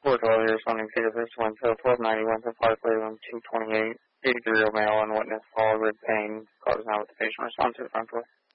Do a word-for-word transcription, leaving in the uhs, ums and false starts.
four twelve here, responding to the first one, so twelve ninety, one to five, room two twenty-eight, eighty-three year old male and witness Paul Red Payne, call is now with the patient, respond to the front door.